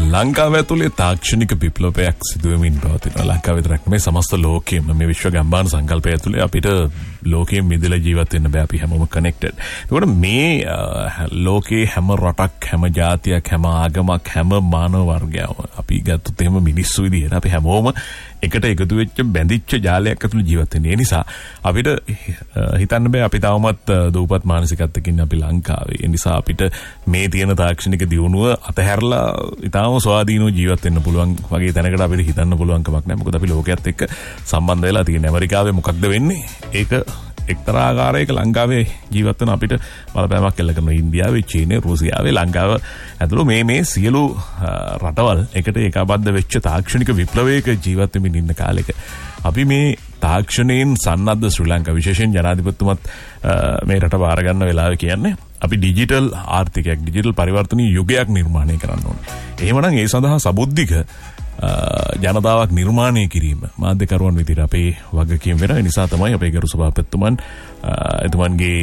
ලංකාව ඇතුලේ තාක්ෂණික විප්ලවයක් සිදුවෙමින් පවතිනවා. ලංකාව විතරක් නෙමෙයි සමස්ත ලෝකෙම මේ විශ්ව ගම්බාන සංකල්පය ඇතුලේ අපිට ලෝකයේ මිදලා ජීවත් වෙන්න බෑ. අපි හැමෝම කනෙක්ටඩ්. ඒකට මේ ලෝකයේ හැම රටක්, හැම ජාතියක්, හැම ආගමක්, හැම මානව වර්ගයක්ම අපි ගත්තොත් එහෙම මිනිස්සු විදියට අපි හැමෝම එකට එකතු වෙච්ච බැඳිච්ච ජාලයක් ඇතුළේ ජීවත් වෙන්නේ. ඒ නිසා අපිට හිතන්න බෑ අපි තවමත් දූපත් මානසිකත්වකින් අපි ලංකාවේ. ඒ නිසා අපිට මේ තියෙන තාක්ෂණික දියුණුව අතහැරලා ඊටාම ස්වාධීනව ජීවත් වෙන්න පුළුවන් වගේ තැනකට අපිට හිතන්න පුළුවන් කමක් නැහැ. මොකද අපි ලෝකයේත් එක්ක සම්බන්ධ වෙලා තියෙන. ඇමරිකාවේ මොකක්ද වෙන්නේ? ඒක එක්තරා ආකාරයක ලංකාවේ ජීවත් වෙන අපිට බලපෑමක් එල්ල කරන ඉන්දියාවේ, චීනයේ, රුසියාවේ, ලංකාව ඇතුළු මේ සියලු රටවල් එකට ඒකාබද්ධ වෙච්ච තාක්ෂණික විප්ලවයක ජීවත් වෙමින් ඉන්න කාලෙක අපි මේ තාක්ෂණයෙන් සන්නද්ධ ශ්‍රී ලංකාව විශේෂයෙන් ජනාධිපතිතුමත් මේ රට බාර ගන්න වෙලාව කියන්නේ අපි ඩිජිටල් ආර්ථිකයක්, ඩිජිටල් පරිවර්තනීය යුගයක් නිර්මාණය කරන්න ඕනේ. එහෙමනම් ඒ සඳහා සබුද්ධික ජනතාවක් නිර්මාණය කිරීම මාධ්‍යකරුවන් විදිහට අපේ වගකීම් වෙන නිසා තමයි අපේ ගරු සභාපතිතුමන් එතුමන්ගේ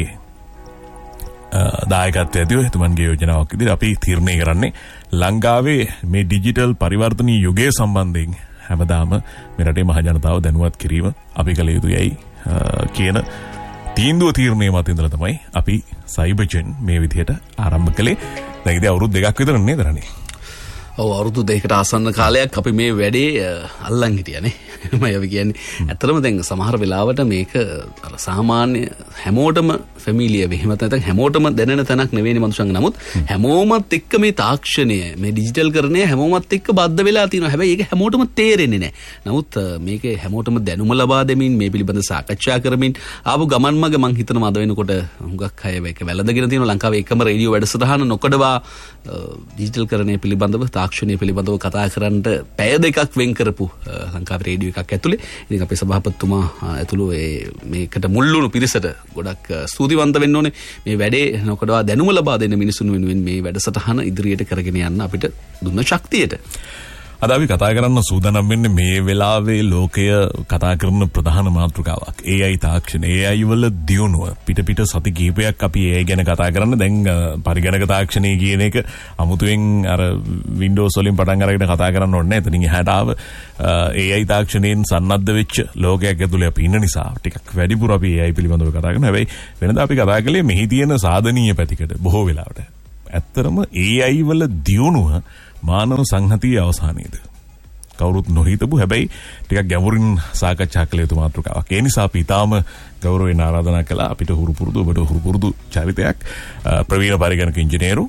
දායකත්වය ඇතිව එතුමන්ගේ යෝජනාවක් විදිහට අපි තීරණය කරන්නේ ලංකාවේ මේ ඩිජිටල් පරිවර්තනීය යුගය සම්බන්ධයෙන් හැමදාම මේ රටේ මහ ජනතාව දැනුවත් කිරීම අපි කළ යුතුයයි කියන තීරණය මත ඉඳලා තමයි අපි සයිබර්ජන් මේ විදිහට ආරම්භ කළේ. දැන් ඉතින් අවුරුදු 2ක් විතර නේද රණේ? ඔව් අවුරුදු 2කට ආසන්න කාලයක් අපි මේ වැඩේ අල්ලන් හිටියානේ. මම කියන්නේ ඇත්තටම දැන් සමහර වෙලාවට මේක අර සාමාන්‍ය හැමෝටම ෆැමිලියර් එහෙම නැත්නම් හැමෝටම දැනෙන තැනක් නෙවෙයිනේ මනුෂ්‍යංග. නමුත් හැමෝමත් එක්ක මේ තාක්ෂණය, මේ ඩිජිටල් කරණය හැමෝමත් එක්ක බද්ධ වෙලා තියෙනවා. හැබැයි ඒක හැමෝටම තේරෙන්නේ නැහැ. නමුත් මේකේ හැමෝටම දැනුම ලබා දෙමින් මේ පිළිබඳ සාකච්ඡා කරමින් ආපු ගමන් මග මම හිතනවා අද වෙනකොට හුඟක් අය මේක වැළඳගෙන තියෙනවා. ලංකාවේ එකම රේඩියෝ වැඩසටහන නොකඩවා ඩිජිටල් කරණය පිළිබඳව තාක්ෂණය පිළිබඳව කතා කරන්න පැය 2ක් වෙන් කරපු ලංකාවේ රේඩියෝ එකක් ඇතුලේ. ඉතින් අපේ සභාපතිතුමා ඇතුළු මේකට මුල් වුණු පිරිසට ගොඩක් ස්තුතිවන්ත වෙන්න ඕනේ. මේ වැඩේ නොකඩවා දැනුම ලබා දෙන්න මිනිසුන් වෙනුවෙන් මේ වැඩසටහන ඉදිරියට කරගෙන යන්න අපිට දුන්න ශක්තියට. අද අපි කතා කරන්න සූදානම් වෙන්නේ මේ වෙලාවේ ලෝකය කතා කරන ප්‍රධාන මාතෘකාවක්. AI තාක්ෂණය, AI වල දියුණුව. පිට සති කිහිපයක් අපි AI ගැන කතා කරන්න. දැන් පරිගණක තාක්ෂණය කියන එක අමුතුවෙන් අර Windows වලින් පටන් අරගෙන කතා කරන්න ඕනේ නැහැ. එතනින් එහාට ආව AI තාක්ෂණයෙන් සන්නද්ධ වෙච්ච ලෝකයක් ඇතුලේ අපි ඉන්න නිසා ටිකක් වැඩිපුර අපි AI පිළිබඳව කතා කරනවා. හැබැයි වෙනදා අපි කතා කළේ මෙහි තියෙන සාධනීය පැතිකඩ බොහෝ වෙලාවට. ඇත්තටම AI වල දියුණුව මානව සංහතියේ අවසානයේද කවුරුත් නොහිතපු හැබැයි ටිකක් ගැඹුරින් සාකච්ඡා කළ යුතු මාතෘකාවක්. ඒ නිසා අපි ඊටාම ගෞරවයෙන් ආරාධනා කළා අපිට හුරු පුරුදු චරිතයක් ප්‍රවීණ පරිගණක ඉංජිනේරු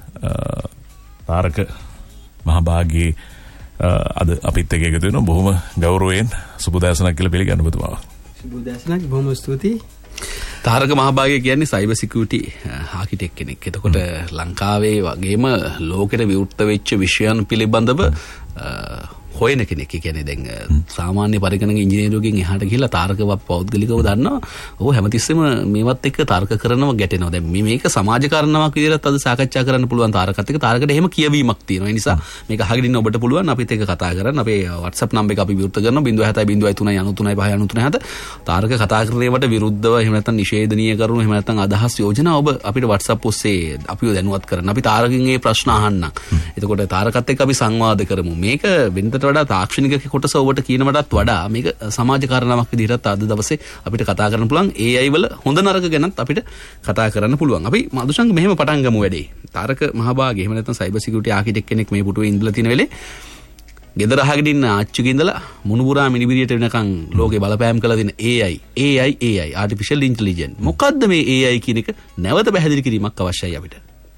තාරක මහභාගයේ අද අපිත් එක්ක එකතු වෙනවා. බොහොම ගෞරවයෙන් සුබදෑසනක් කියලා පිළිගන්න ඔබතුමාව. සුබදෑසනක්, බොහොම ස්තුතියි. තාරක මහභාගය කියන්නේ සයිබර් සිකියුරිටි ආකිටෙක්ට් කෙනෙක්. එතකොට ලංකාවේ වගේම ලෝකෙට විවෘත වෙච්ච විෂයන් පිළිබඳව හොයන කෙනෙක්. ඒ කියන්නේ දැන් සාමාන්‍ය පරිගණක ඉංජිනේරුවකින් එහාට ගිහිල්ලා තාරකව පෞද්ගලිකව දන්නවා. ඔහු හැමතිස්සෙම මේවත් එක්ක තර්ක කරනවා, ගැටෙනවා. දැන් මේක සමාජ කාරණාවක් විදිහට අද සාකච්ඡා කරන්න පුළුවන් තාරකත් එක්ක. තාරකට එහෙම කියවීමක් තියෙනවා. ඒ නිසා මේක අහගෙන ඉන්න ඔබට පුළුවන් අපිත් එක්ක කතා කරන්න. අපේ WhatsApp නම්බර් එක අපි විවෘත කරනවා 07003939593. තාරක කතා කරේවට විරුද්ධව එහෙම නැත්නම් නිෂේධනීය කරුණු එහෙම නැත්නම් අදහස් යෝජනා ඔබ අපිට WhatsApp ඔස්සේ අපිව දැනුවත් කරන්න. අපි තාරකගෙන් මේ ප්‍රශ්න අහන්නම්. එතකොට තාරකත් එක්ක අපි සංවාද කරමු. මේක වෙනතට වඩා තාක්ෂණික කොටස ඔබට කියනවටත් වඩා මේක සමාජ කාරණාවක් විදිහට අද දවසේ අපිට කතා කරන්න පුළුවන්. AI වල හොඳ නරක ගැනත් අපිට කතා කරන්න පුළුවන්. අපි මදුෂංග මෙහෙම පටන් ගමු වැඩේ. තාරක මහභාගය එහෙම නැත්නම් සයිබර් සිකියුරිටි ආකිටෙක්ට් කෙනෙක් මේ පුටුවේ ඉඳලා තියෙන වෙලේ ගෙදර අහගෙන ඉන්න ආච්චිගේ ඉඳලා මුණුබුරා මිනිබිරියට වෙනකන් ලෝකේ බලපෑම් කළා තියෙන AI ආටිෆිෂල් ඉන්ටෙලිජන්ස්. මොකද්ද මේ AI කියන එක නැවත පැහැදිලි කිරීමක් අවශ්‍යයි අපිට.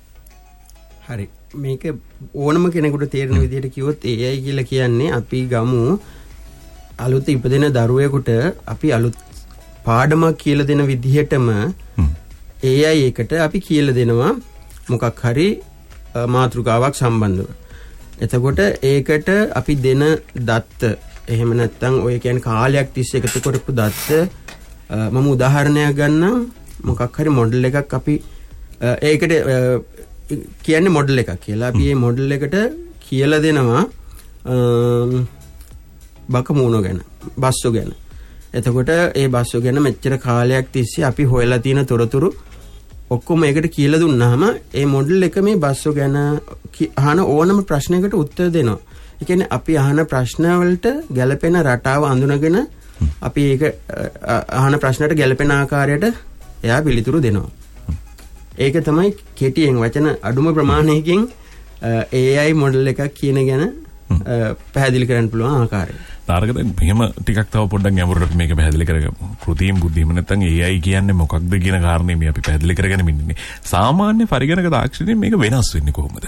හරි. මේක ඕනම කෙනෙකුට තේරෙන විදිහට කිව්වොත් AI කියලා කියන්නේ අපි ගමු අලුත් ඉපදෙන දරුවෙකුට අපි අලුත් පාඩමක් කියලා දෙන විදිහටම AI එකට අපි කියලා දෙනවා මොකක් හරි මාතෘකාවක් සම්බන්ධව. එතකොට ඒකට අපි දෙන දත්ත එහෙම නැත්නම් ඔය කියන්නේ කාලයක් තිස්සේ එකතු කරපු දත්ත මම උදාහරණයක් ගන්නම්. මොකක් හරි මොඩල් එකක් අපි ඒකට කියන්නේ මොඩල් එකක් කියලා. අපි මේ මොඩල් එකට කියලා දෙනවා බකමූණෝ ගැන, බස්සෝ ගැන. එතකොට ඒ බස්සෝ ගැන මෙච්චර කාලයක් තිස්සේ අපි හොයලා තියෙන තොරතුරු ඔක්කොම ඒකට කියලා දුන්නාම ඒ මොඩල් එක මේ බස්සෝ ගැන අහන ඕනම ප්‍රශ්නයකට උත්තර දෙනවා. ඒ කියන්නේ අපි අහන ප්‍රශ්න වලට ගැළපෙන රටාව අඳුනගෙන අපි ඒක අහන ප්‍රශ්නට ගැළපෙන ආකාරයට එයා පිළිතුරු දෙනවා. ඒක තමයි කෙටියෙන් වචන අඩුම ප්‍රමාණයකින් AI මොඩල් එකක් කියන ගැන පැහැදිලි කරන්න පුළුවන් ආකාරය. තාරකද මෙහෙම ටිකක් තව පොඩ්ඩක් ගැඹුරට මේක පැහැදිලි කරගමු. කෘත්‍රිම බුද්ධියම නැත්නම් AI කියන්නේ මොකක්ද කියන කාරණේ මේ අපි පැහැදිලි කරගෙන ඉන්නේ. සාමාන්‍ය පරිගණක තාක්ෂණයෙන් මේක වෙනස් වෙන්නේ කොහොමද?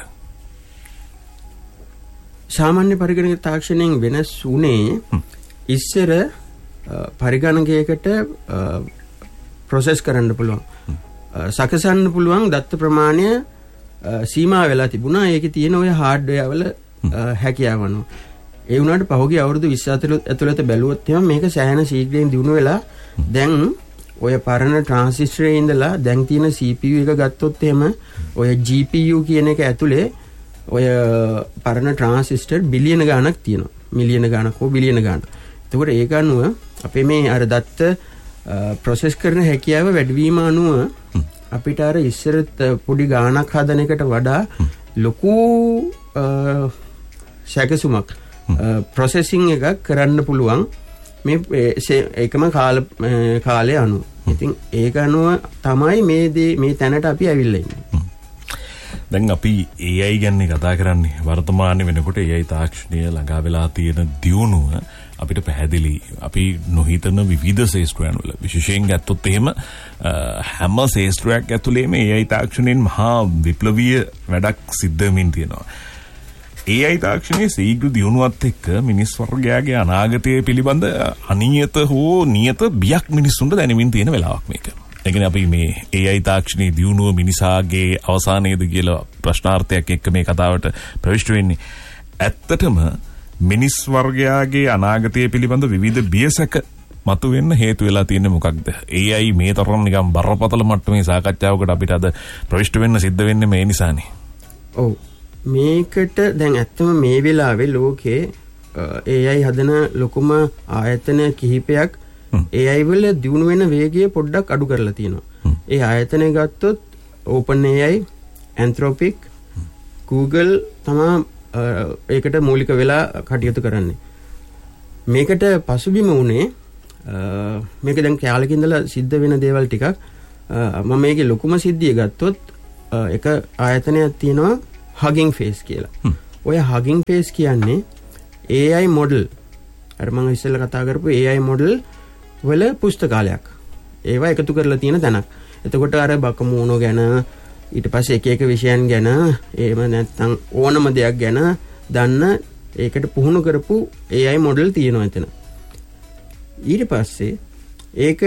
සාමාන්‍ය පරිගණක තාක්ෂණයෙන් වෙනස් වුණේ ඉස්සර පරිගණකයකට ප්‍රොසෙස් කරන්න පුළුවන්. සකසන්න පුළුවන් දත්ත ප්‍රමාණය සීමා වෙලා තිබුණා. ඒකේ තියෙන ඔය හાર્ඩ්වෙයාර් වල හැකියාවන. ඒ වුණාට පහුගිය අවුරුදු 20 ඇතුළත බැලුවොත් එහෙනම් මේක සෑහෙන ශීඝ්‍රයෙන් දියුණු වෙලා දැන් ඔය පරණ ට්‍රාන්සිස්ටරේ ඉඳලා දැන් තියෙන CPU එක ගත්තොත් එහෙම ඔය GPU කියන එක ඇතුලේ ඔය පරණ ට්‍රාන්සිස්ටර් බිලියන ගණක් තියෙනවා. මිලියන ගණක් හෝ බිලියන ගණක්. එතකොට ඒක අනුව අපේ මේ අර දත්ත ප්‍රොසෙස් කරන හැකියාව වැඩිවීම අනුව අපිට අර ඉස්සර පොඩි ගාණක් හදන එකට වඩා ලොකු සැකසුමක් ප්‍රොසෙසිං එකක් කරන්න පුළුවන් මේ ඒකම කාලය අනුව. ඉතින් ඒක අනුව තමයි මේ තැනට අපි ඇවිල්ලා ඉන්නේ. දැන් අපි AI ගැන කතා කරන්නේ වර්තමානයේ වෙනකොට AI තාක්ෂණය ළඟා වෙලා තියෙන දියුණුව අපිට පැහැදිලි. අපි නොහිතන විවිධ ශාස්ත්‍රයන් වල විශේෂයෙන් ගත්තොත් එහෙම හැම ශාස්ත්‍රයක් ඇතුළේම AI තාක්ෂණයෙන් මහා විප්ලවීය වැඩක් සිද්ධ වෙමින් තියෙනවා. AI තාක්ෂණයේ ශීඝ්‍ර දියුණුවත් එක්ක මිනිස් වර්ගයාගේ අනාගතය පිළිබඳ අනියත හෝ නියත බියක් මිනිස්සුන්ට දැනෙමින් තියෙන වෙලාවක් මේක. ඒ කියන්නේ අපි මේ AI තාක්ෂණයේ දියුණුව මිනිසාගේ අවසානයේද කියලා ප්‍රශ්නාර්ථයක් එක්ක මේ කතාවට ප්‍රවිෂ්ඨ වෙන්නේ. ඇත්තටම මිනිස් වර්ගයාගේ අනාගතය පිළිබඳ විවිධ බියසක මතුවෙන්න හේතු වෙලා තියෙන්නේ මොකක්ද? AI මේ තරම් නිකන් බරපතල මට්ටමේ සාකච්ඡාවකට අපිට අද ප්‍රවිෂ්ඨ වෙන්න සිද්ධ වෙන්නේ මේ නිසානේ. ඔව්. මේකට දැන් ඇත්තම මේ වෙලාවේ ලෝකේ AI හදන ලොකුම ආයතන කිහිපයක් AI වල දියුණු වෙන වේගය පොඩ්ඩක් අඩු කරලා තියෙනවා. ඒ ආයතනය ගත්තොත් OpenAI, Anthropic, Google තමයි ඒකට මූලික වෙලා කටයුතු කරන්නේ. මේකට පසුබිම උනේ මේක දැන් කාලෙක ඉඳලා සිද්ධ වෙන දේවල් ටිකක් මම මේකේ ලොකුම සිද්ධිය ගත්තොත් එක ආයතනයක් තියෙනවා Hugging Face කියලා. ඔය Hugging Face කියන්නේ AI model. අර මම ඉස්සෙල්ලා කතා කරපු AI model වල පුස්තකාලයක්. ඒවා එකතු කරලා තියෙන තැනක්. එතකොට අර බකමූණෝ ගැන ඊට පස්සේ එක එක විෂයන් ගැන එහෙම නැත්නම් ඕනම දෙයක් ගැන දන්න ඒකට පුහුණු කරපු AI model තියෙනවා එතන. ඊට පස්සේ ඒක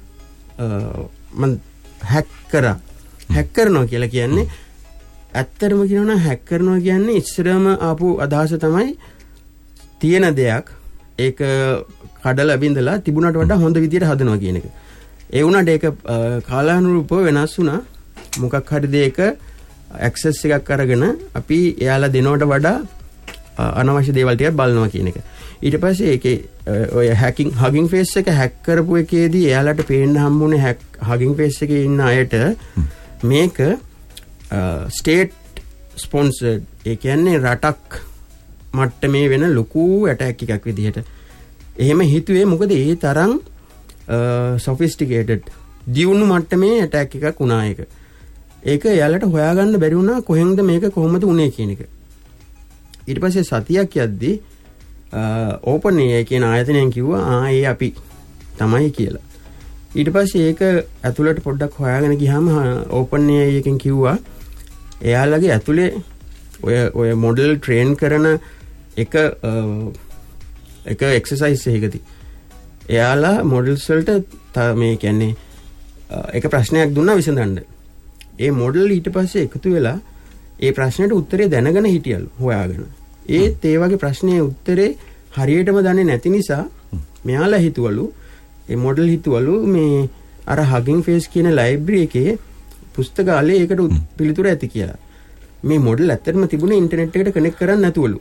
මම හැක් කරනවා කියලා කියන්නේ ඇත්තටම කියනවා හැක් කරනවා කියන්නේ ඉස්සරම ආපු අදහස තමයි තියෙන දෙයක් ඒක කඩලා බින්දලා තිබුණාට වඩා හොඳ විදියට හදනවා කියන එක. ඒ වුණාට ඒක කාලානුරූපව වෙනස් වුණා. මොකක් හරි දෙයක ඇක්සස් එකක් අරගෙන අපි එයාලා දෙනවට වඩා අනවශ්‍ය දේවල් ටිකක් බලනවා කියන එක. ඊට පස්සේ ඒකේ ඔය Hugging Face එක හැක් කරපු එකේදී එයාලට පේන්න හම්බුනේ Hugging Face එකේ ඉන්න අයට මේක ස්ටේට් ස්පොන්සර්ඩ් ඒ කියන්නේ රටක් මට්ටමේ වෙන ලොකු ඇටැක් එකක් විදිහට. එහෙම හිතුවේ මොකද ඒ තරම් sophisticated දියුණු මට්ටමේ ඇටැක් එකක් වුණා ඒක. ඒක එයාලට හොයාගන්න බැරි වුණා කොහෙන්ද මේක කොහොමද උනේ කියන එක. ඊට පස්සේ සතියක් යද්දී OpenAI කියන ආයතනයෙන් කිව්වා ඒ අපි තමයි කියලා. ඊට පස්සේ ඒක ඇතුළට පොඩ්ඩක් හොයාගෙන ගියාම OpenAI එකෙන් කිව්වා එයාලගේ ඇතුලේ ඔය මොඩල් ට්‍රේන් කරන එක එක්සර්සයිස් එකකදී එයාලා මොඩල්ස් වලට මේ කියන්නේ එක ප්‍රශ්නයක් දුන්නා විසඳන්න. ඒ මොඩල් ඊට පස්සේ එකතු වෙලා ඒ ප්‍රශ්නෙට උත්තරේ දැනගෙන හිටියලු හොයාගෙන. ඒ වගේ ප්‍රශ්නේ උත්තරේ හරියටම දන්නේ නැති නිසා මෙයාලා හිතුවලු ඒ මොඩල් හිතුවලු මේ අර Hugging Face කියන ලයිබ්‍රරි එකේ පුස්තකාලේ ඒකට පිළිතුර ඇති කියලා. මේ මොඩල් ඇත්තටම තිබුණේ ඉන්ටර්නෙට් එකට කනෙක්ට් කරන්න නැතුවලු.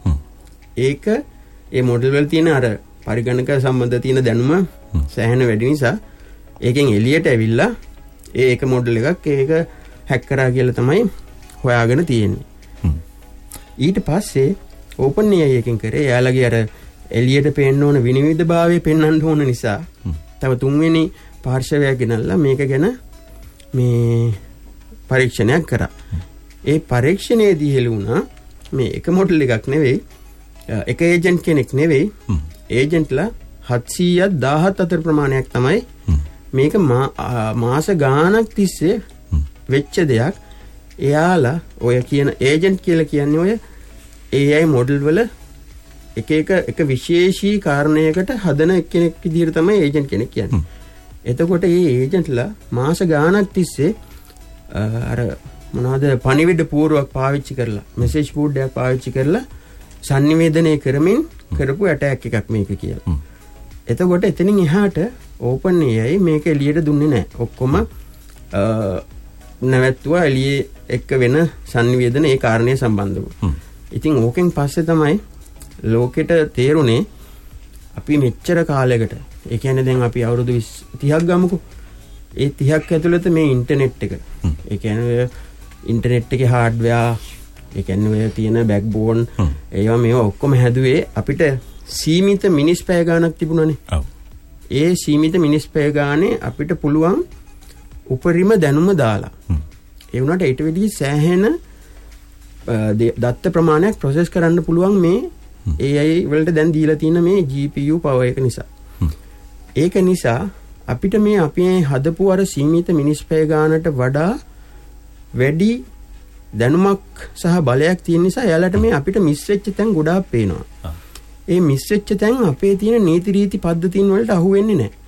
ඒක ඒ මොඩල් වල තියෙන අර පරිගණක සම්බන්ධ තියෙන දැනුම සෑහෙන වැඩි නිසා ඒකෙන් එළියට ඇවිල්ලා ඒක මොඩල් එකක් ඒක හැක් කරා කියලා තමයි හොයාගෙන තියෙන්නේ. ඊට පස්සේ ඕපන් AI එකෙන් කරේ එයාලගේ අර එළියට පේන්න ඕන විනිවිදභාවය පෙන්වන්න ඕන නිසා තව තුන්වෙනි පාර්ශවයක් ගෙනල්ලා මේක ගැන මේ පරීක්ෂණයක් කරා. ඒ පරීක්ෂණයේදී හෙළුණා මේ එක මොඩල් එකක් නෙවෙයි එක ඒජන්ට් කෙනෙක් නෙවෙයි ඒජන්ට්ලා 717 අතර ප්‍රමාණයක් තමයි මේක මාස ගාණක් තිස්සේ වෙච්ච දෙයක්. එයාලා ඔය කියන ඒජන්ට් කියලා කියන්නේ ඔය AI මොඩල් වල එක විශේෂී කාරණයකට හදන කෙනෙක් විදිහට තමයි ඒජන්ට් කෙනෙක් කියන්නේ. එතකොට මේ ඒජන්ට්ලා මාස ගාණක් තිස්සේ අර මොනවාද පණිවිඩ පූර්වක් පාවිච්චි කරලා මෙසේජ් බෝඩ් එකක් පාවිච්චි කරලා sannivedanaya කරමින් කරපු ඇටැක් එකක් මේක කියලා. එතකොට එතනින් එහාට ඕපන් AI මේක එළියට දුන්නේ නැහැ. ඔක්කොම නැවැත්තුවා එළියේ එක්ක වෙන sannivedana ඒ කාරණේ සම්බන්ධව. ඉතින් ඕකෙන් පස්සේ තමයි ලෝකෙට තේරුනේ අපි මෙච්චර කාලයකට ඒ කියන්නේ දැන් අපි අවුරුදු 30ක් ගමුකෝ. ඒ 30ක් ඇතුළත මේ ඉන්ටර්නෙට් එක ඒ කියන්නේ ඉන්ටර්නෙට් එකේ හાર્ඩ්වෙයාර් ඒ කියන්නේ ඔය තියෙන බෑක්බෝන් ඒවා මේවා ඔක්කොම හැදුවේ අපිට සීමිත මිනිස් පැය ගාණක් තිබුණානේ. ඔව්. ඒ සීමිත මිනිස් පැය ගානේ අපිට පුළුවන් උපරිම දැනුම දාලා. ඒ වුණාට ඊට වෙදී සෑහෙන දත්ත ප්‍රමාණයක් ප්‍රොසෙස් කරන්න පුළුවන් මේ AI වලට දැන් දීලා තියෙන මේ GPU power එක නිසා. ඒක නිසා අපිට මේ අපි හදපු අර සීමිත මිනිස් පැය ගානට වඩා වැඩි දැනුමක් සහ බලයක් තියෙන නිසා එයාලට මේ අපිට මිස් වෙච්ච තැන් ගොඩාක් පේනවා. ඒ මිස් වෙච්ච තැන් අපේ තියෙන නීති රීති පද්ධතීන් වලට අහු වෙන්නේ නැහැ.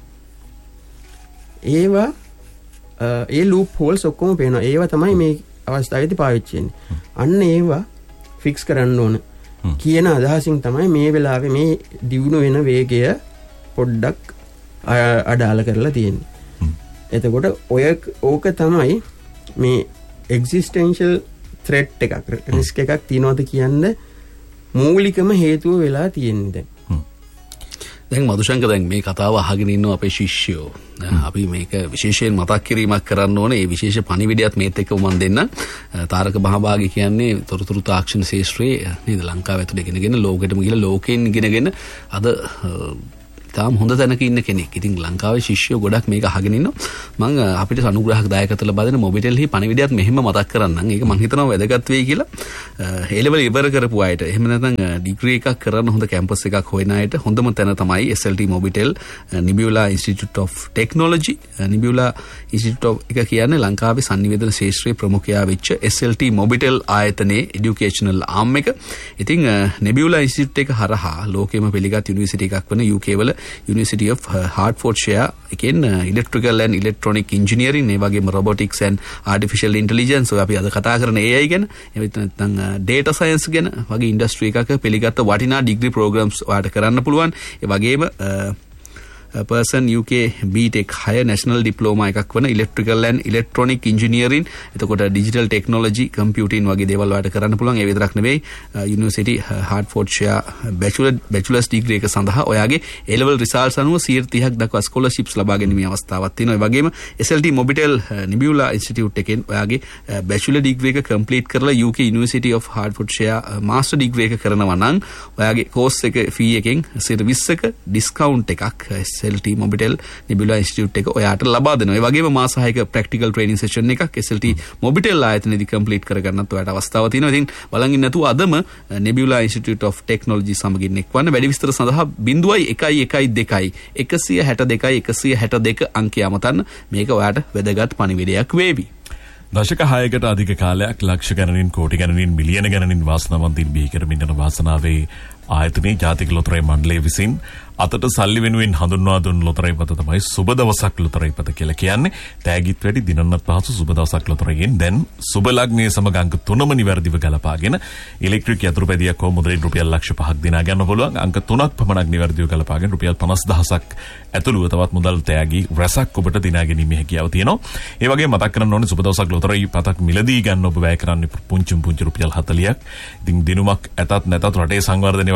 ඒවා ඒ ලූප් හෝල්ස් ඔක්කොම පේනවා. ඒවා තමයි මේ අවස්ථාවේදී පාවිච්චි වෙන්නේ. අන්න ඒවා ෆික්ස් කරන්න ඕන කියන අදහසින් තමයි මේ වෙලාවේ මේ දියුණු වෙන වේගය පොඩ්ඩක් අඩාල කරලා තියෙන්නේ. එතකොට ඕක තමයි මේ existential threat එකක් risk එකක් තියනවාද කියන්න මූලිකම හේතුව වෙලා තියෙන්නේ දැන්. දැන් මදුශංක දැන් මේ කතාව අහගෙන ඉන්නවා අපේ ශිෂ්‍යයෝ. අපි මේක විශේෂයෙන් මතක් කිරීමක් කරන්න ඕනේ. මේ විශේෂ පණිවිඩයත් මේත් එක්ක මම දෙන්න. තාරක මහභාගී කියන්නේ තොරතුරු තාක්ෂණ ශාස්ත්‍රයේ නේද ලංකාව ඇතුළේ ඉගෙනගෙන ලෝකෙටම ගිහලා ලෝකෙන් ඉගෙනගෙන අද තාම හොඳ තැනක ඉන්න කෙනෙක්. ඉතින් ලංකාවේ ශිෂ්‍යයෝ ගොඩක් මේක අහගෙන ඉන්නවා. මම අපිට අනුග්‍රහක දායකත්ව ලබා දෙන මොබිටෙල්හි පණිවිඩයත් මෙහෙම මතක් කරන්නම්. ඒක මම හිතනවා වැදගත් වෙයි කියලා. A level ඉවර කරපු අයට එහෙම නැත්නම් ඩිග්‍රී එකක් කරන්න හොඳ කැම්පස් එකක් හොයන අයට හොඳම තැන තමයි SLT Mobitel Nebula Institute of Technology. Nebula Institute of එක කියන්නේ ලංකාවේ sannivedana ශාස්ත්‍රයේ ප්‍රමුඛයා වෙච්ච SLT මොබිටෙල් ආයතනයේ educational arm එක. ඉතින් Nebula Institute එක හරහා ලෝකෙම පිළිගත් යුනිවර්සිටි එකක් වන UK වල University of Hertfordshire එකෙන් electrical and electronic engineering ඒ වගේම robotics and artificial intelligence ඔය අපි අද කතා කරන AI ගැන එහෙම නැත්නම් data science ගැන වගේ industry එකක පිළිගත්ත වටිනා degree programs ඔයාලට කරන්න පුළුවන්. ඒ වගේම person UK BTech higher national diploma එකක් වන electrical and electronic engineering එතකොට digital technology computing වගේ දේවල් වලට කරන්න පුළුවන්. ඒ විතරක් නෙවෙයි University Hertfordshire bachelor's degree එක සඳහා ඔයාගේ A level results අනුව 30ක් දක්වා scholarships ලබා ගැනීමේ අවස්ථාවක් තියෙනවා. ඒ වගේම SLT Mobitel Nebula Institute එකෙන් ඔයාගේ bachelor degree එක complete කරලා UK University of Hertfordshire master degree එක කරනවා නම් ඔයාගේ course එක fee එකෙන් 20ක discount එකක් SLT Mobitel Nebula Institute එක ඔයාට ලබා දෙනවා. ඒ වගේම මාස 6ක practical training session එකක් SLT Mobitel ආයතනයේදී complete කරගන්නත් ඔයාට අවස්ථාවක් තියෙනවා. ඉතින් බලන් ඉන්න නැතුව අදම Nebula Institute of Technology සමගින් එක්වන්න. වැඩි විස්තර සඳහා 0112 162 162 අංකය අමතන්න. මේක ඔයාට වැදගත් පණිවිඩයක් වේවි. දශක 6කට අධික කාලයක් ලක්ෂ ගණනින් කෝටි ගණනින් මිලියන ගණනින් වාසනාවන්තින් බිහි කරමින් යන වාසනාවේ ආයතනයේ ජාතික ලොතරැයි මණ්ඩලය විසින් අතට සල්ලි වෙනුවෙන් හඳුන්වා දුන් ලොතරැයි පත තමයි සුබ දවසක් ලොතරැයි පත කියලා කියන්නේ. තෑගිත් වැඩි දිනන්නත් පහසු සුබ දවසක් ලොතරැයියෙන් දැන් සුබ ලග්නයේ සමග අංක 3ම නිවැරදිව ගලපාගෙන ඉලෙක්ට්‍රික් යතුරුපැදියක් හෝ මුදලින් රුපියල් ලක්ෂ 5ක් දිනා ගන්න පුළුවන්. අංක 3ක් පමණක් නිවැරදිව ගලපාගෙන රුපියල් 50000ක් ඇතුළුව තවත් මුදල් තෑගි රැසක් ඔබට දිනා ගැනීමේ හැකියාව තියෙනවා. ඒ වගේම මතක් කරන්න ඕනේ සුබ දවසක් ලොතරැයි පතක් මිලදී ගන්න ඔබ වැය කරන්නේ පුංචි රුපියල් 40ක්. ඉතින් දිනුමක් ඇතත් නැතත් රටේ සංවර්ධනය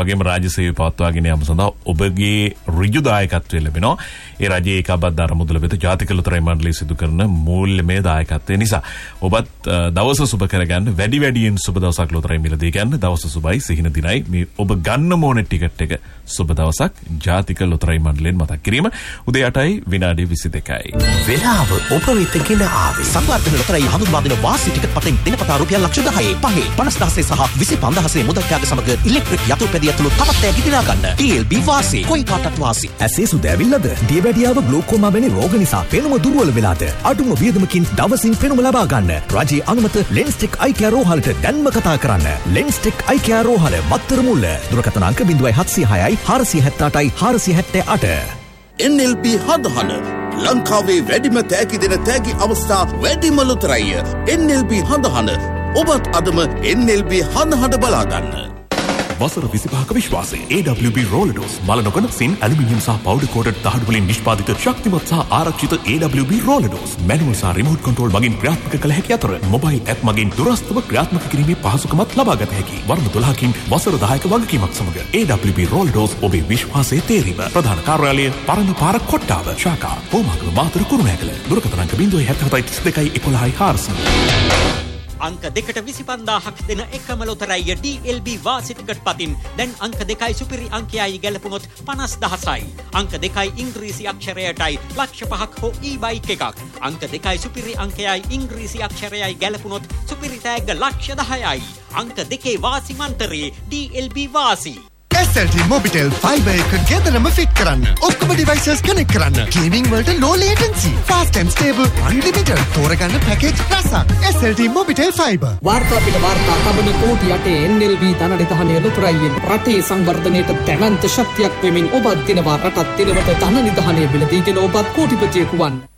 වගේම රාජ්‍ය සේවය පවත්වාගෙන යාම සඳහා ඔබගේ ඍජු දායකත්වය ලැබෙනවා. ඒ රජයේ ඒකාබද්ධ අරමුදල වෙත ජාතික ලොතරැයි මණ්ඩලය සිදු කරන මූල්‍යමය දායකත්වය නිසා ඔබත් දවස සුබ කරගන්න වැඩියෙන් සුබ දවසක් ලොතරැයි මිලදී ගන්න. දවස සුබයි සිහින දිනයි මේ ඔබ ගන්න ඕනේ ටිකට් එක සුබ දවසක් ජාතික ලොතරැයි මණ්ඩලයෙන් මතක් කිරීම. උදේ 8යි විනාඩි 22යි. වෙලාව ඔබ වෙතගෙන ආවේ සංවර්ධන ලොතරැයි හඳුන්වා දෙන වාසි ටිකට් පතෙන් දිනපතා රුපියල් ලක්ෂ 10 පහේ 50000 සහ 25000 මුදල් ත්‍යාග සමග ඉලෙක්ට්‍රික් යතුරුපැදිය ඇතුළු තවත් ඈ ගිදිනා ගන්න. TLB වාසි කොයි කාටත් වාසි. ඇසේ සුද ඇවිල්ලාද? දියවැඩියාව ග්ලෝකෝමා වැනි රෝග නිසා පෙනුම දුර්වල වෙලාද? අඩුම වියදමකින් දවසින් පෙනුම ලබා ගන්න. රජයේ අනුමත ලෙන්ස්ටෙක් අයි කෙයා රෝහලට දැන්ම කතා කරන්න. ලෙන්ස්ටෙක් අයි කෙයා රෝහල මත්තර මුල්ල. දුරකථන අංක 0706යි 478යි 478. NLB හඳහන ලංකාවේ වැඩිම තෑගි දෙන තෑගි අවස්ථා වැඩිම ලොතරැයි NLB හඳහන. ඔබත් අදම NLB හඳහන බලාගන්න. වසර 25ක විශ්වාසය AWB රෝලඩෝස් මලනොකන සින් ඇලුමිනියම් සහ පවුඩර් කෝටඩ් දහඩු වලින් නිෂ්පාදිත ශක්තිමත් සහ ආරක්ෂිත AWB රෝලඩෝස් මැනුවල් සහ රිමෝට් කන්ට්‍රෝල් මගින් ක්‍රියාත්මක කළ හැකි අතර මොබයිල් ඇප් මගින් දුරස්ථව ක්‍රියාත්මක කිරීමේ පහසුකමත් ලබා ගත හැකි. වර්ණ 12කින් වසර 10ක වගකීමක් සමග AWB රෝලඩෝස් ඔබේ විශ්වාසයේ තේරීම. ප්‍රධාන කාර්යාලය පරණ පාර කොට්ටාව ශාඛා පොමගල මාතර කුරුණෑගල. දුරකථන අංක 07732 අංක 2ට 25000ක් දෙන එකම ලොතරැයි DLB වාසි ටිකට් පතින් දැන් අංක 2යි සුපිරි අංකයයි ගැලපුණොත් 50000යි. අංක 2යි ඉංග්‍රීසි අක්ෂරයටයි ලක්ෂ 5ක් හෝ e-බයික් එකක්. අංක 2යි සුපිරි අංකයයි ඉංග්‍රීසි අක්ෂරයයි ගැලපුණොත් සුපිරි තෑග්ග ලක්ෂ 10යි. අංක 2 වාසි මන්තරේ DLB වාසි. SLT Mobitel Fiber එක ගෙදරම ෆිට කරන්න. ඔක්කොම devices connect කරන්න. Gaming වලට low latency, fast and stable, unlimited. තෝරගන්න package රසක්. SLT Mobitel Fiber. වාර්තා පිට වාර්තා තබන කෝටි 8 NLB ධනනිධානය ලොතරැයියෙන් රටේ සංවර්ධනයට දැවැන්ත ශක්තියක් වෙමින් ඔබත් දිනවා රටත් දිනවට ධන නිධානය මිලදීගෙන ඔබත් කෝටිපතියෙකු වන්න.